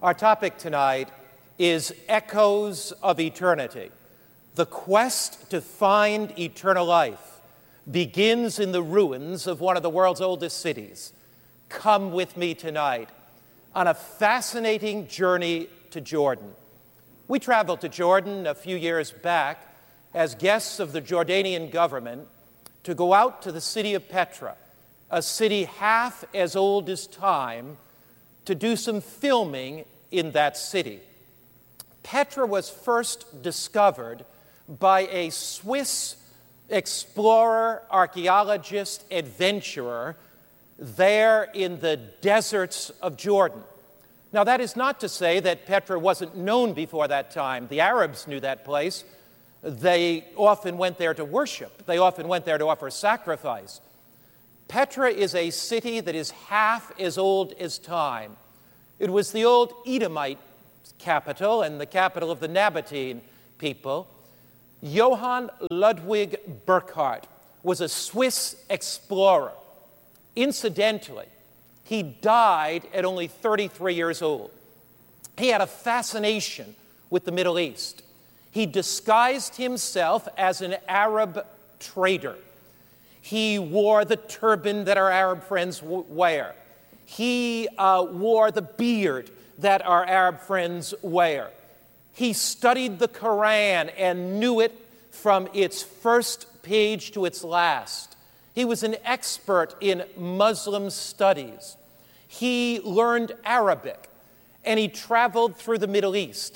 Our topic tonight is Echoes of Eternity. The quest to find eternal life begins in the ruins of one of the world's oldest cities. Come with me tonight on a fascinating journey to Jordan. We traveled to Jordan a few years back as guests of the Jordanian government to go out to the city of Petra, a city half as old as time, to do some filming in that city. Petra was first discovered by a Swiss explorer, archaeologist, adventurer there in the deserts of Jordan. Now, that is not to say that Petra wasn't known before that time. The Arabs knew that place. They often went there to worship. They often went there to offer sacrifice. Petra is a city that is half as old as time. It was the old Edomite capital and the capital of the Nabatean people. Johann Ludwig Burckhardt was a Swiss explorer. Incidentally, he died at only 33 years old. He had a fascination with the Middle East. He disguised himself as an Arab trader. He wore the turban that our Arab friends wear. He wore the beard that our Arab friends wear. He studied the Quran and knew it from its first page to its last. He was an expert in Muslim studies. He learned Arabic, and he traveled through the Middle East.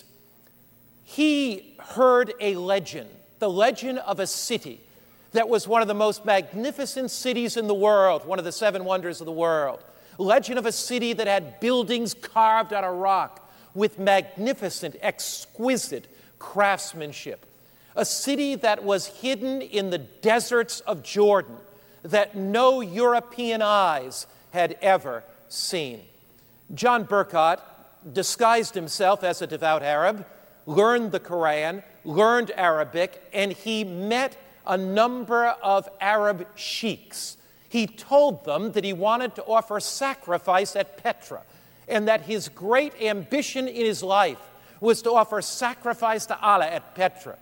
He heard a legend, the legend of a city that was one of the most magnificent cities in the world, one of the seven wonders of the world. Legend of a city that had buildings carved out of rock with magnificent, exquisite craftsmanship. A city that was hidden in the deserts of Jordan that no European eyes had ever seen. John Burckhardt disguised himself as a devout Arab, learned the Quran, learned Arabic, and he met a number of Arab sheiks. He told them that he wanted to offer sacrifice at Petra and that his great ambition in his life was to offer sacrifice to Allah at Petra.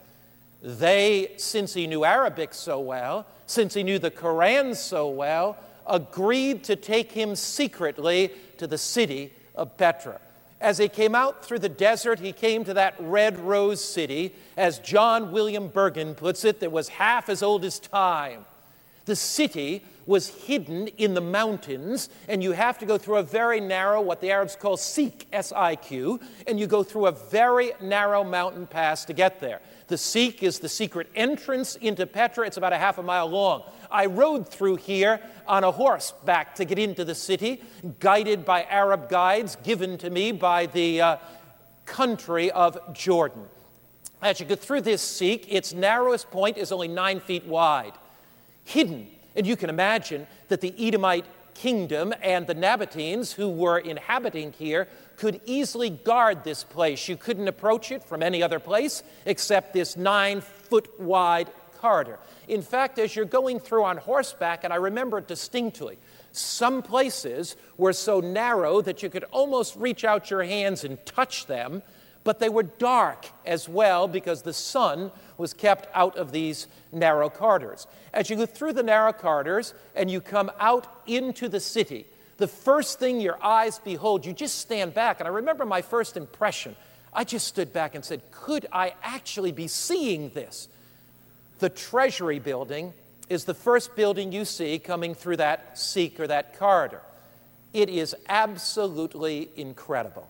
They, since he knew Arabic so well, since he knew the Quran so well, agreed to take him secretly to the city of Petra. As he came out through the desert, he came to that red rose city, as John William Bergen puts it, that was half as old as time. The city was hidden in the mountains, and you have to go through a very narrow, what the Arabs call Siq, S-I-Q, and you go through a very narrow mountain pass to get there. The Siq is the secret entrance into Petra. It's about a half a mile long. I rode through here on a horseback to get into the city, guided by Arab guides given to me by the country of Jordan. As you go through this Siq, its narrowest point is only 9 feet wide, hidden. And you can imagine that the Edomite kingdom and the Nabateans who were inhabiting here could easily guard this place. You couldn't approach it from any other place except this 9-foot wide corridor. In fact, as you're going through on horseback, and I remember it distinctly, some places were so narrow that you could almost reach out your hands and touch them, but they were dark as well because the sun was kept out of these narrow corridors. As you go through the narrow corridors and you come out into the city, the first thing your eyes behold, you just stand back. And I remember my first impression. I just stood back and said, could I actually be seeing this? The Treasury Building is the first building you see coming through that Siq or that corridor. It is absolutely incredible.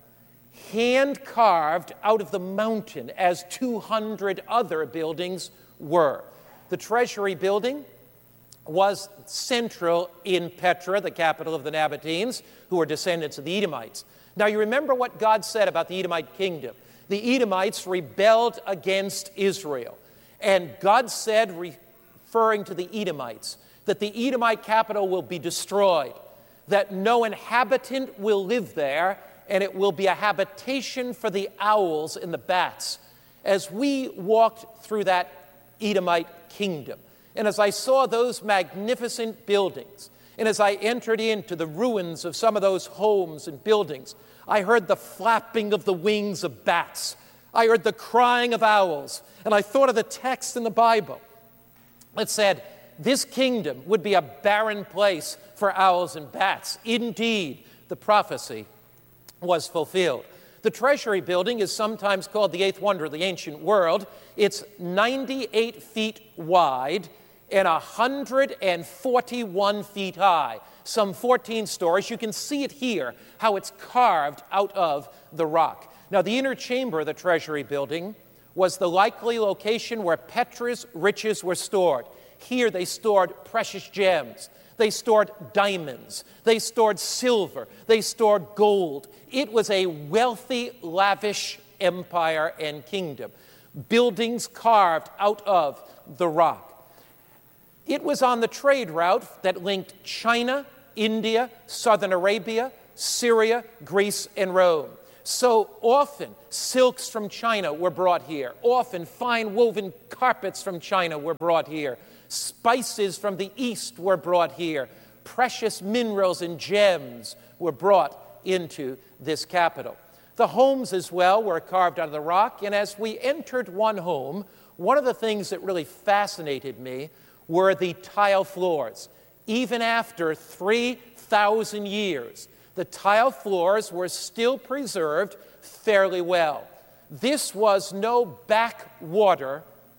Hand-carved out of the mountain as 200 other buildings were. The Treasury Building was central in Petra, the capital of the Nabateans, who were descendants of the Edomites. Now, you remember what God said about the Edomite kingdom. The Edomites rebelled against Israel. And God said, referring to the Edomites, that the Edomite capital will be destroyed, that no inhabitant will live there, and it will be a habitation for the owls and the bats. As we walked through that Edomite kingdom, and as I saw those magnificent buildings, And as I entered into the ruins of some of those homes and buildings, I heard the flapping of the wings of bats. I heard the crying of owls. And I thought of the text in the Bible that said, this kingdom would be a barren place for owls and bats. Indeed, the prophecy was fulfilled. The Treasury Building is sometimes called the eighth wonder of the ancient world. It's 98 feet wide and 141 feet high, some 14 stories. You can see it here, how it's carved out of the rock. Now, the inner chamber of the Treasury Building was the likely location where Petra's riches were stored. Here they stored precious gems. They stored diamonds. They stored silver. They stored gold. It was a wealthy, lavish empire and kingdom. Buildings carved out of the rock. It was on the trade route that linked China, India, southern Arabia, Syria, Greece, and Rome. So often, silks from China were brought here. Often, fine woven carpets from China were brought here. Spices from the east were brought here. Precious minerals and gems were brought into this capital. The homes as well were carved out of the rock, and as we entered one home, one of the things that really fascinated me were the tile floors. Even after 3,000 years, the tile floors were still preserved fairly well. This was no backwater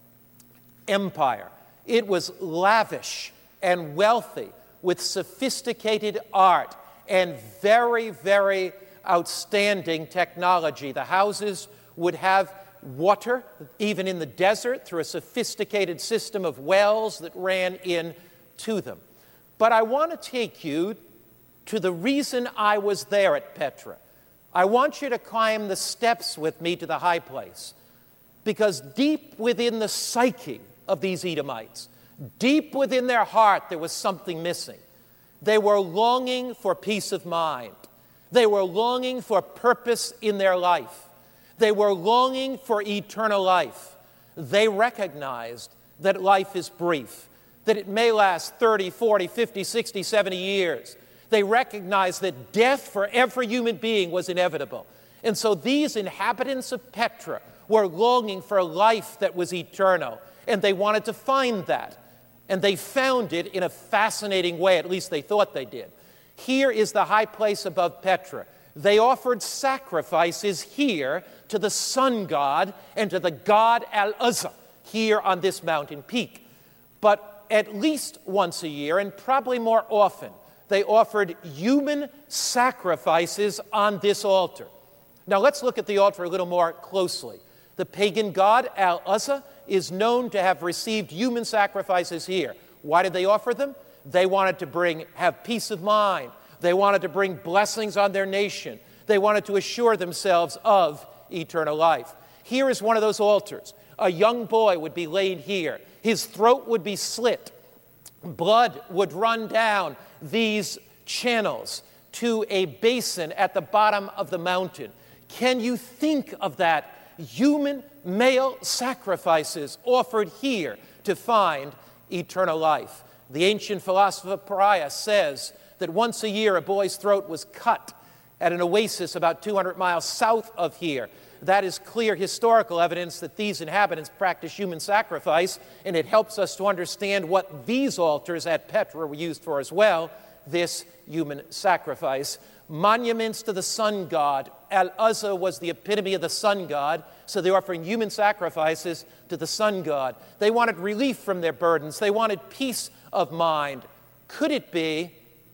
empire. It was lavish and wealthy with sophisticated art and very, very outstanding technology. The houses would have water, even in the desert, through a sophisticated system of wells that ran into them. But I want to take you to the reason I was there at Petra. I want you to climb the steps with me to the high place, because deep within the psyche of these Edomites, deep within their heart, there was something missing. They were longing for peace of mind. They were longing for purpose in their life. They were longing for eternal life. They recognized that life is brief, that it may last 30, 40, 50, 60, 70 years. They recognized that death for every human being was inevitable. And so these inhabitants of Petra were longing for a life that was eternal, and they wanted to find that. And they found it in a fascinating way, at least they thought they did. Here is the high place above Petra. They offered sacrifices here to the sun god and to the god Al-Uzza here on this mountain peak. But at least once a year, and probably more often, they offered human sacrifices on this altar. Now let's look at the altar a little more closely. The pagan god Al-Uzza is known to have received human sacrifices here. Why did they offer them? They wanted to have peace of mind. They wanted to bring blessings on their nation. They wanted to assure themselves of eternal life. Here is one of those altars. A young boy would be laid here. His throat would be slit. Blood would run down these channels to a basin at the bottom of the mountain. Can you think of that? Human male sacrifices offered here to find eternal life. The ancient philosopher Pariah says that once a year a boy's throat was cut at an oasis about 200 miles south of here. That is clear historical evidence that these inhabitants practiced human sacrifice, and it helps us to understand what these altars at Petra were used for as well, this human sacrifice. Monuments to the sun god. Al-Uzza was the epitome of the sun god, so they were offering human sacrifices to the sun god. They wanted relief from their burdens. They wanted peace of mind. Could it be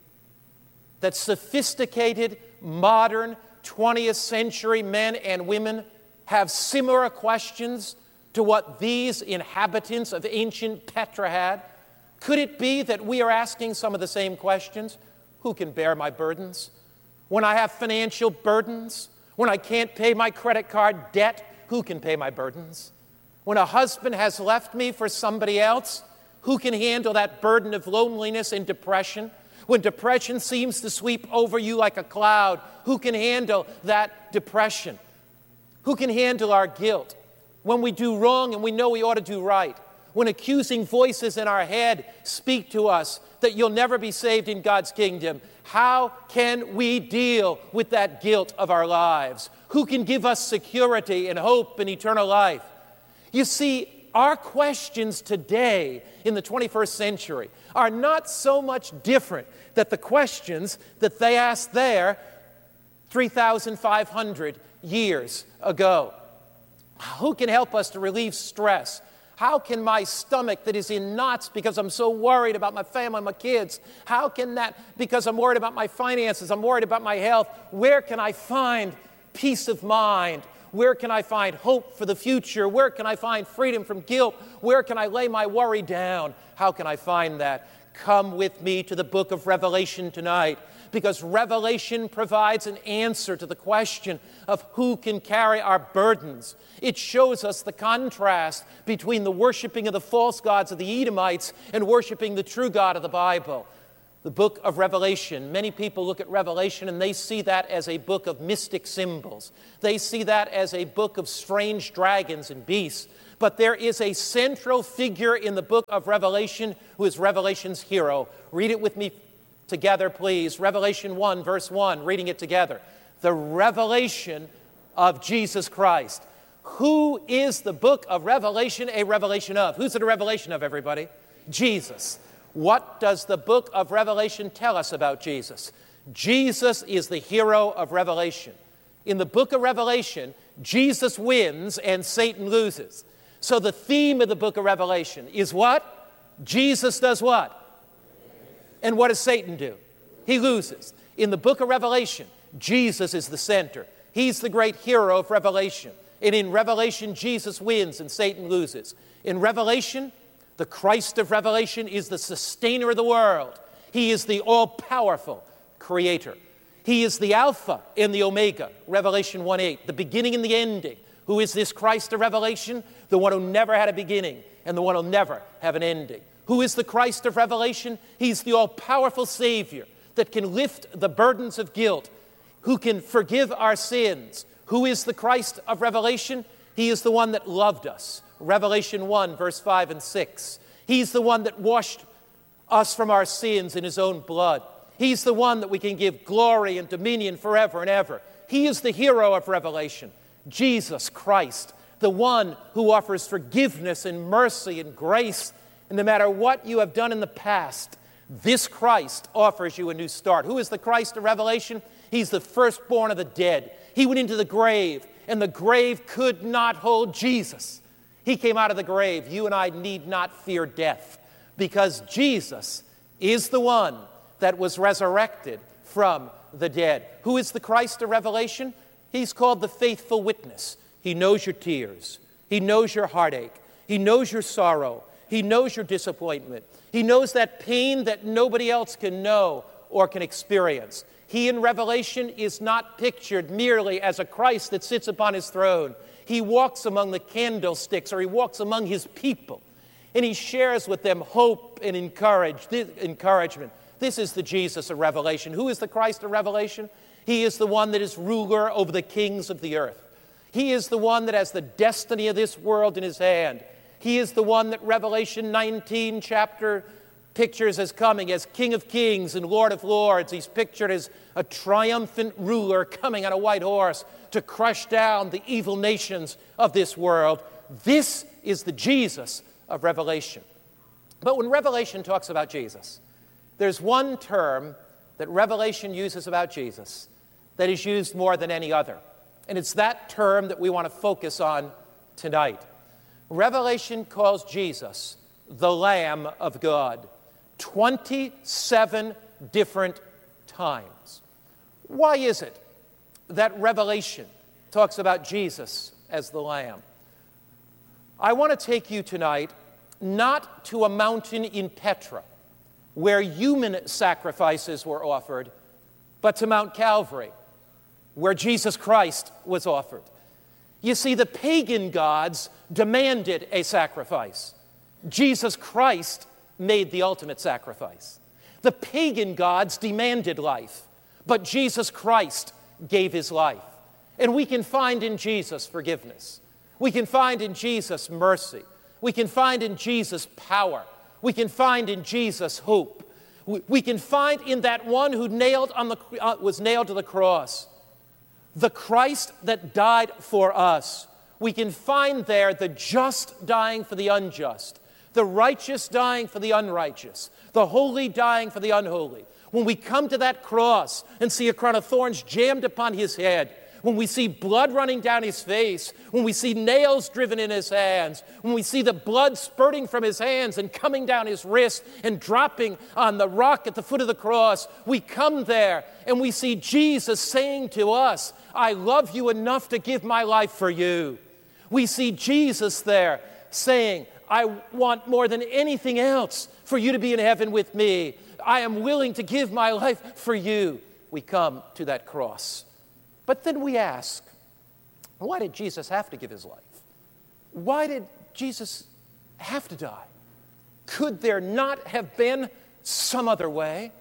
that sophisticated, modern, 20th century men and women have similar questions to what these inhabitants of ancient Petra had? Could it be that we are asking some of the same questions? Who can bear my burdens? When I have financial burdens, when I can't pay my credit card debt, who can pay my burdens? When a husband has left me for somebody else, who can handle that burden of loneliness and depression? When depression seems to sweep over you like a cloud, who can handle that depression? Who can handle our guilt? When we do wrong and we know we ought to do right, when accusing voices in our head speak to us that you'll never be saved in God's kingdom, how can we deal with that guilt of our lives? Who can give us security and hope and eternal life? You see, our questions today in the 21st century are not so much different than the questions that they asked there 3,500 years ago. Who can help us to relieve stress? How can my stomach that is in knots because I'm so worried about my family, my kids, how can that, because I'm worried about my finances, I'm worried about my health, where can I find peace of mind? Where can I find hope for the future? Where can I find freedom from guilt? Where can I lay my worry down? How can I find that? Come with me to the book of Revelation tonight, because Revelation provides an answer to the question of who can carry our burdens. It shows us the contrast between the worshiping of the false gods of the Edomites and worshiping the true God of the Bible. The book of Revelation, many people look at Revelation and they see that as a book of mystic symbols. They see that as a book of strange dragons and beasts. But there is a central figure in the book of Revelation who is Revelation's hero. Read it with me together, please. Revelation 1, verse 1, reading it together. The revelation of Jesus Christ. Who is the book of Revelation a revelation of? Who's it a revelation of, everybody? Jesus. What does the book of Revelation tell us about Jesus? Jesus is the hero of Revelation. In the book of Revelation, Jesus wins and Satan loses. So the theme of the book of Revelation is what? Jesus does what? And what does Satan do? He loses. In the book of Revelation, Jesus is the center. He's the great hero of Revelation. And in Revelation, Jesus wins and Satan loses. In Revelation, the Christ of Revelation is the sustainer of the world. He is the all-powerful creator. He is the Alpha and the Omega, Revelation 1:8, the beginning and the ending. Who is this Christ of Revelation? The one who never had a beginning and the one who will never have an ending. Who is the Christ of Revelation? He's the all-powerful Savior that can lift the burdens of guilt, who can forgive our sins. Who is the Christ of Revelation? He is the one that loved us. Revelation 1, verse 5 and 6. He's the one that washed us from our sins in his own blood. He's the one that we can give glory and dominion forever and ever. He is the hero of Revelation, Jesus Christ, the one who offers forgiveness and mercy and grace. And no matter what you have done in the past, this Christ offers you a new start. Who is the Christ of Revelation? He's the firstborn of the dead. He went into the grave, and the grave could not hold Jesus. He came out of the grave. You and I need not fear death, because Jesus is the one that was resurrected from the dead. Who is the Christ of Revelation? He's called the faithful witness. He knows your tears. He knows your heartache. He knows your sorrow. He knows your disappointment. He knows that pain that nobody else can know or can experience. He in Revelation is not pictured merely as a Christ that sits upon his throne. He walks among the candlesticks, or he walks among his people, and he shares with them hope and encouragement. This is the Jesus of Revelation. Who is the Christ of Revelation? He is the one that is ruler over the kings of the earth. He is the one that has the destiny of this world in his hand. He is the one that Revelation 19 chapter pictures as coming as King of Kings and Lord of Lords. He's pictured as a triumphant ruler coming on a white horse to crush down the evil nations of this world. This is the Jesus of Revelation. But when Revelation talks about Jesus, there's one term that Revelation uses about Jesus that is used more than any other. And it's that term that we want to focus on tonight. Revelation calls Jesus the Lamb of God 27 different times. Why is it that Revelation talks about Jesus as the Lamb? I want to take you tonight not to a mountain in Petra where human sacrifices were offered, but to Mount Calvary where Jesus Christ was offered. You see, the pagan gods demanded a sacrifice. Jesus Christ made the ultimate sacrifice. The pagan gods demanded life, but Jesus Christ gave his life. And we can find in Jesus forgiveness. We can find in Jesus mercy. We can find in Jesus power. We can find in Jesus hope. We can find in that one who was nailed to the cross, the Christ that died for us. We can find there the just dying for the unjust, the righteous dying for the unrighteous, the holy dying for the unholy. When we come to that cross and see a crown of thorns jammed upon his head, when we see blood running down his face, when we see nails driven in his hands, when we see the blood spurting from his hands and coming down his wrist and dropping on the rock at the foot of the cross, we come there and we see Jesus saying to us, I love you enough to give my life for you. We see Jesus there saying, I want more than anything else for you to be in heaven with me. I am willing to give my life for you. We come to that cross. But then we ask, why did Jesus have to give his life? Why did Jesus have to die? Could there not have been some other way?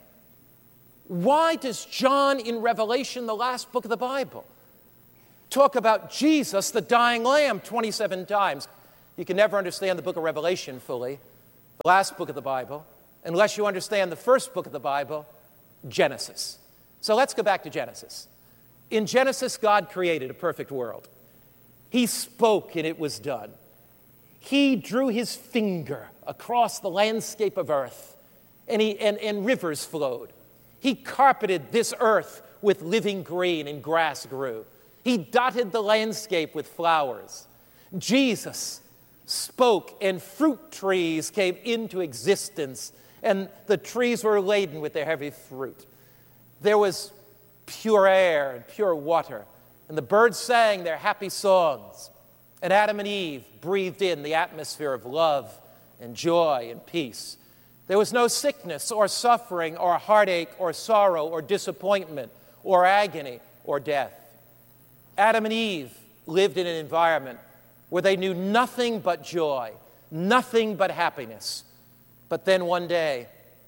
Why does John in Revelation, the last book of the Bible, talk about Jesus, the dying lamb, 27 times? You can never understand the book of Revelation fully, the last book of the Bible, unless you understand the first book of the Bible, Genesis. So let's go back to Genesis. In Genesis, God created a perfect world. He spoke and it was done. He drew his finger across the landscape of earth and rivers flowed. He carpeted this earth with living green and grass grew. He dotted the landscape with flowers. Jesus spoke and fruit trees came into existence and the trees were laden with their heavy fruit. There was pure air and pure water, and the birds sang their happy songs, and Adam and Eve breathed in the atmosphere of love and joy and peace. There was no sickness or suffering or heartache or sorrow or disappointment or agony or death. Adam and Eve lived in an environment where they knew nothing but joy, nothing but happiness. But then one day,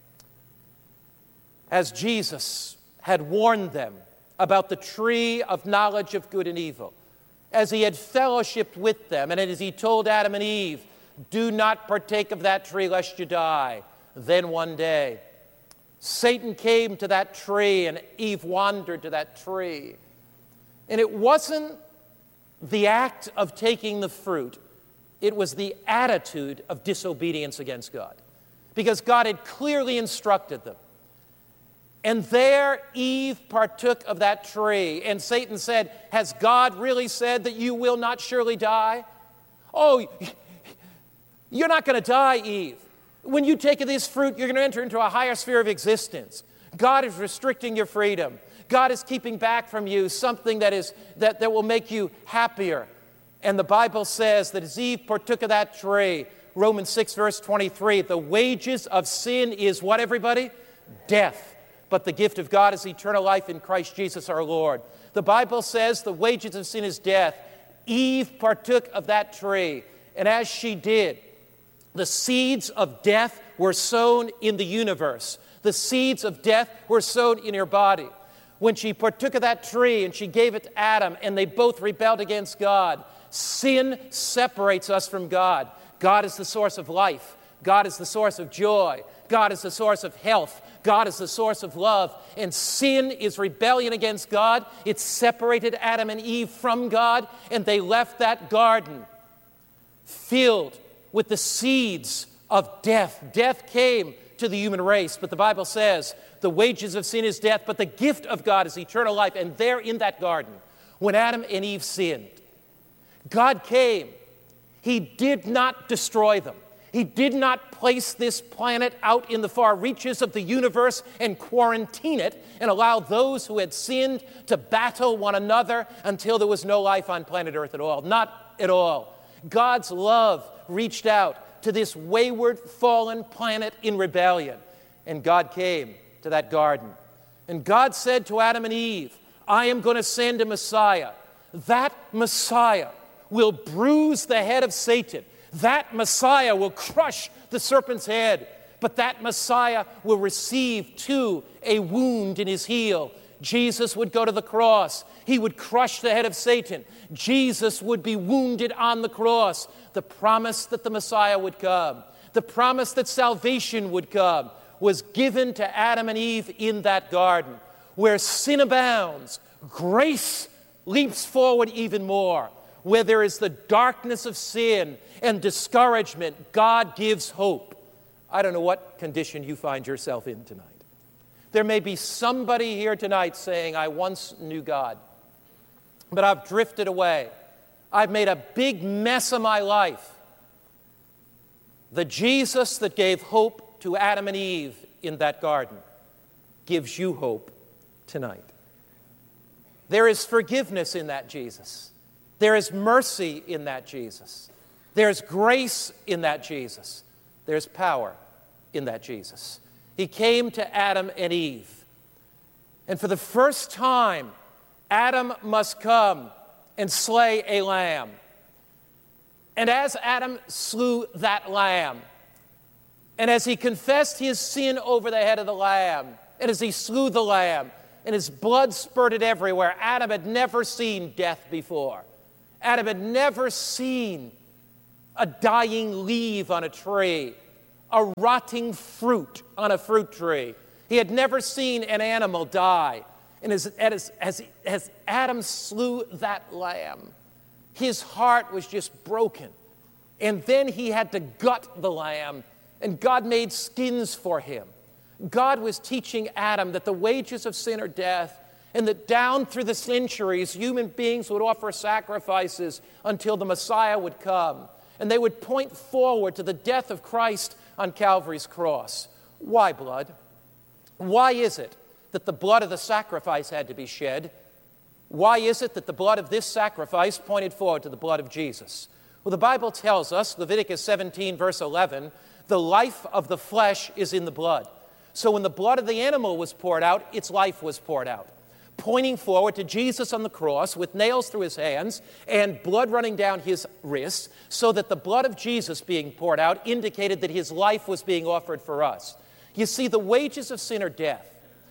as Jesus had warned them about the tree of knowledge of good and evil, as he had fellowshiped with them, and as he told Adam and Eve, do not partake of that tree lest you die. Then one day, Satan came to that tree and Eve wandered to that tree. And it wasn't the act of taking the fruit, it was the attitude of disobedience against God. Because God had clearly instructed them. And there Eve partook of that tree. And Satan said, has God really said that you will not surely die? Oh, you're not going to die, Eve. When you take of this fruit, you're going to enter into a higher sphere of existence. God is restricting your freedom. God is keeping back from you something that will make you happier. And the Bible says that as Eve partook of that tree, Romans 6, verse 23, the wages of sin is what, everybody? Death. But the gift of God is eternal life in Christ Jesus our Lord. The Bible says the wages of sin is death. Eve partook of that tree. And as she did, the seeds of death were sown in the universe. The seeds of death were sown in her body. When she partook of that tree and she gave it to Adam and they both rebelled against God, sin separates us from God. God is the source of life. God is the source of joy. God is the source of health. God is the source of love. And sin is rebellion against God. It separated Adam and Eve from God, and they left that garden filled with the seeds of death. Death came to the human race, but the Bible says the wages of sin is death, but the gift of God is eternal life. And there in that garden, when Adam and Eve sinned, God came. He did not destroy them. He did not place this planet out in the far reaches of the universe and quarantine it and allow those who had sinned to battle one another until there was no life on planet Earth at all. Not at all. God's love reached out to this wayward, fallen planet in rebellion. And God came to that garden. And God said to Adam and Eve, I am going to send a Messiah. That Messiah will bruise the head of Satan. That Messiah will crush the serpent's head, but that Messiah will receive, too, a wound in his heel. Jesus would go to the cross. He would crush the head of Satan. Jesus would be wounded on the cross. The promise that the Messiah would come, the promise that salvation would come, was given to Adam and Eve in that garden. Where sin abounds, grace leaps forward even more. Where there is the darkness of sin and discouragement, God gives hope. I don't know what condition you find yourself in tonight. There may be somebody here tonight saying, I once knew God, but I've drifted away. I've made a big mess of my life. The Jesus that gave hope to Adam and Eve in that garden gives you hope tonight. There is forgiveness in that Jesus. There is mercy in that Jesus. There's grace in that Jesus. There's power in that Jesus. He came to Adam and Eve. And for the first time, Adam must come and slay a lamb. And as Adam slew that lamb, and as he confessed his sin over the head of the lamb, and as he slew the lamb, and his blood spurted everywhere, Adam had never seen death before. Adam had never seen a dying leaf on a tree, a rotting fruit on a fruit tree. He had never seen an animal die. And as Adam slew that lamb, his heart was just broken. And then he had to gut the lamb, and God made skins for him. God was teaching Adam that the wages of sin are death, and that down through the centuries, human beings would offer sacrifices until the Messiah would come. And they would point forward to the death of Christ on Calvary's cross. Why blood? Why is it that the blood of the sacrifice had to be shed? Why is it that the blood of this sacrifice pointed forward to the blood of Jesus? Well, the Bible tells us, Leviticus 17, verse 11, the life of the flesh is in the blood. So when the blood of the animal was poured out, its life was poured out, pointing forward to Jesus on the cross with nails through his hands and blood running down his wrists, so that the blood of Jesus being poured out indicated that his life was being offered for us. You see, the wages of sin are death.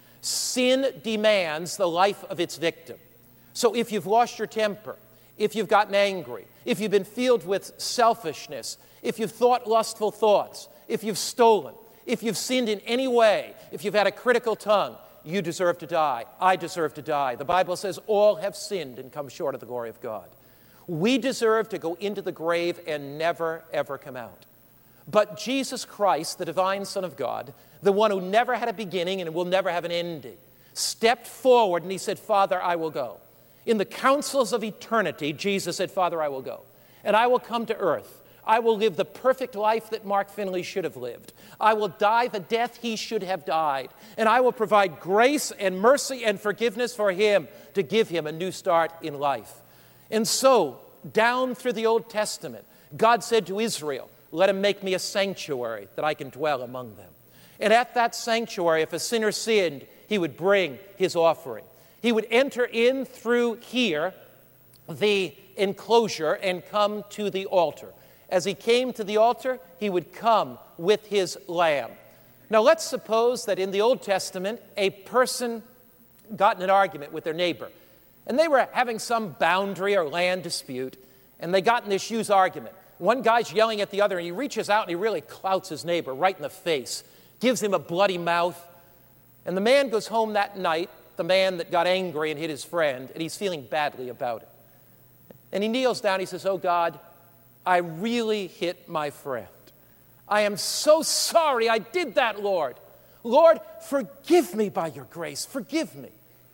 Sin demands the life of its victim. So if you've lost your temper, if you've gotten angry, if you've been filled with selfishness, if you've thought lustful thoughts, if you've stolen, if you've sinned in any way, if you've had a critical tongue, you deserve to die. I deserve to die. The Bible says all have sinned and come short of the glory of God. We deserve to go into the grave and never, ever come out. But Jesus Christ, the divine Son of God, the one who never had a beginning and will never have an ending, stepped forward and he said, Father, I will go. In the councils of eternity, Jesus said, Father, I will go. And I will come to earth. I will live the perfect life that Mark Finley should have lived. I will die the death he should have died. And I will provide grace and mercy and forgiveness for him to give him a new start in life. And so, down through the Old Testament, God said to Israel, let him make me a sanctuary that I can dwell among them. And at that sanctuary, if a sinner sinned, he would bring his offering. He would enter in through here, the enclosure, and come to the altar. As he came to the altar, he would come with his lamb. Now let's suppose that in the Old Testament, a person got in an argument with their neighbor. And they were having some boundary or land dispute, and they got in this huge argument. One guy's yelling at the other, and he reaches out and he really clouts his neighbor right in the face, gives him a bloody mouth. And the man goes home that night, the man that got angry and hit his friend, and he's feeling badly about it. And he kneels down, he says, oh God, I really hit my friend. I am so sorry I did that, Lord. Lord, forgive me by your grace. Forgive me.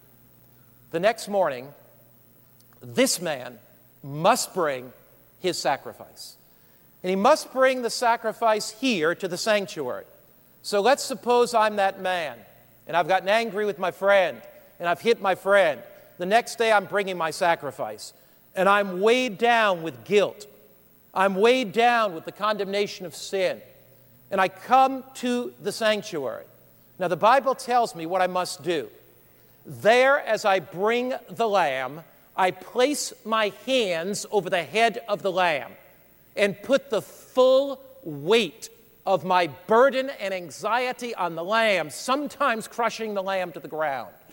The next morning, this man must bring his sacrifice. And he must bring the sacrifice here to the sanctuary. So let's suppose I'm that man, and I've gotten angry with my friend, and I've hit my friend. The next day I'm bringing my sacrifice, and I'm weighed down with guilt. I'm weighed down with the condemnation of sin. And I come to the sanctuary. Now, the Bible tells me what I must do. There, as I bring the lamb, I place my hands over the head of the lamb and put the full weight of my burden and anxiety on the lamb, sometimes crushing the lamb to the ground.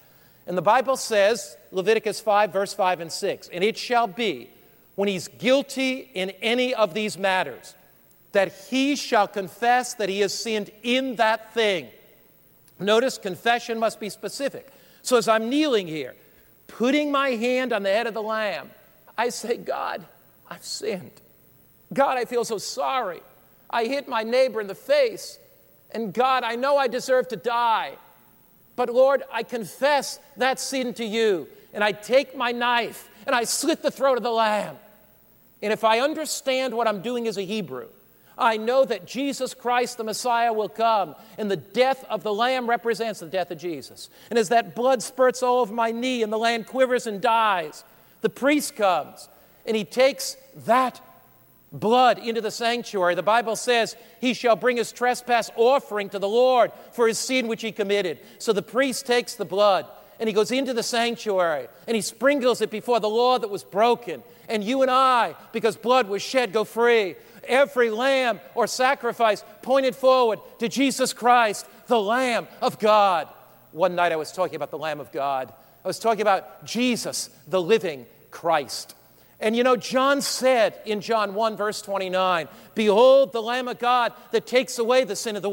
And the Bible says, Leviticus 5, verse 5 and 6, and it shall be, when he's guilty in any of these matters, that he shall confess that he has sinned in that thing. Notice, confession must be specific. So as I'm kneeling here, putting my hand on the head of the lamb, I say, God, I've sinned. God, I feel so sorry. I hit my neighbor in the face. And God, I know I deserve to die. But Lord, I confess that sin to you. And I take my knife and I slit the throat of the lamb. And if I understand what I'm doing as a Hebrew, I know that Jesus Christ, the Messiah, will come, and the death of the lamb represents the death of Jesus. And as that blood spurts all over my knee and the lamb quivers and dies, the priest comes, and he takes that blood into the sanctuary. The Bible says he shall bring his trespass offering to the Lord for his sin which he committed. So the priest takes the blood, and he goes into the sanctuary, and he sprinkles it before the law that was broken. And you and I, because blood was shed, go free. Every lamb or sacrifice pointed forward to Jesus Christ, the Lamb of God. One night I was talking about the Lamb of God. I was talking about Jesus, the living Christ. And you know, John said in John 1, verse 29, behold the Lamb of God that takes away the sin of the world.